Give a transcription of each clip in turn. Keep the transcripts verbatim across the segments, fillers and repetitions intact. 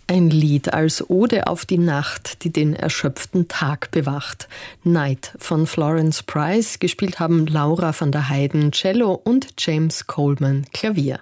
Ein Lied als Ode auf die Nacht, die den erschöpften Tag bewacht. Night von Florence Price, gespielt haben Laura van der Heijden Cello und James Coleman Klavier.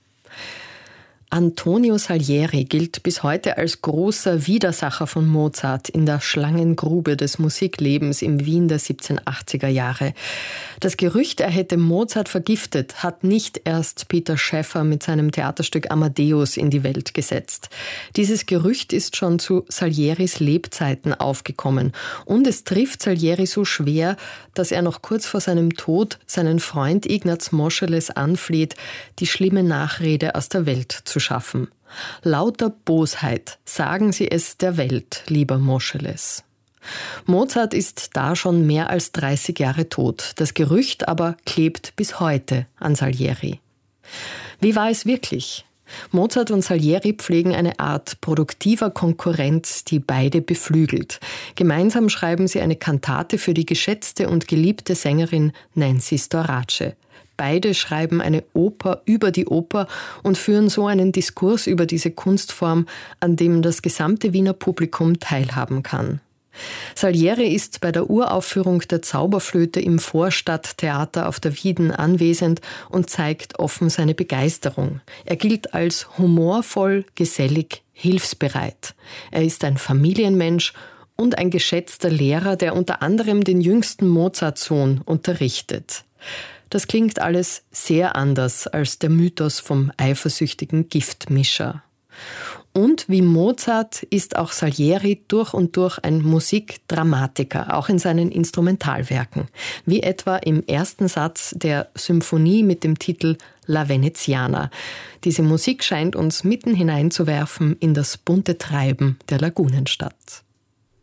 Antonio Salieri gilt bis heute als großer Widersacher von Mozart in der Schlangengrube des Musiklebens im Wien der siebzehnhundertachtziger Jahre. Das Gerücht, er hätte Mozart vergiftet, hat nicht erst Peter Schäffer mit seinem Theaterstück Amadeus in die Welt gesetzt. Dieses Gerücht ist schon zu Salieris Lebzeiten aufgekommen und es trifft Salieri so schwer, dass er noch kurz vor seinem Tod seinen Freund Ignaz Moscheles anfleht, die schlimme Nachrede aus der Welt zu schaffen. Lauter Bosheit, sagen Sie es der Welt, lieber Moscheles. Mozart ist da schon mehr als dreißig Jahre tot. Das Gerücht aber klebt bis heute an Salieri. Wie war es wirklich? Mozart und Salieri pflegen eine Art produktiver Konkurrenz, die beide beflügelt. Gemeinsam schreiben sie eine Kantate für die geschätzte und geliebte Sängerin Nancy Storace. Beide schreiben eine Oper über die Oper und führen so einen Diskurs über diese Kunstform, an dem das gesamte Wiener Publikum teilhaben kann. Salieri ist bei der Uraufführung der Zauberflöte im Vorstadttheater auf der Wieden anwesend und zeigt offen seine Begeisterung. Er gilt als humorvoll, gesellig, hilfsbereit. Er ist ein Familienmensch und ein geschätzter Lehrer, der unter anderem den jüngsten Mozart-Sohn unterrichtet. Das klingt alles sehr anders als der Mythos vom eifersüchtigen Giftmischer. Und wie Mozart ist auch Salieri durch und durch ein Musikdramatiker, auch in seinen Instrumentalwerken, wie etwa im ersten Satz der Symphonie mit dem Titel La Veneziana. Diese Musik scheint uns mitten hineinzuwerfen in das bunte Treiben der Lagunenstadt.